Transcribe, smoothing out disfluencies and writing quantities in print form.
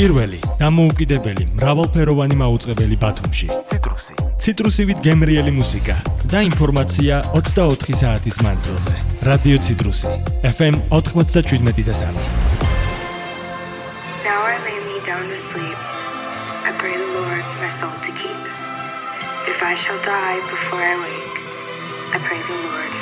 პირველი, დამოუკიდებელი, მრავალფეროვანი მაუწყებელი ბათუმში. ციტრუსივით გემრიელი მუსიკა და ინფორმაცია 24 საათის მანძილზე. რადიო ციტრუსი, FM 97.3. Now I lay me down to sleep. I pray the Lord my soul to keep. If I shall die before I wake, I pray the Lord